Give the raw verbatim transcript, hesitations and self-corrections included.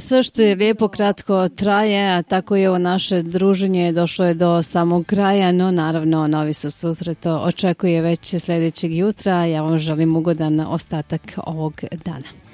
Sve što je lijepo kratko traje, a tako je ovo naše druženje došlo je do samog kraja, no naravno novi se susret očekuje već sljedećeg jutra. Ja vam želim ugodan ostatak ovog dana.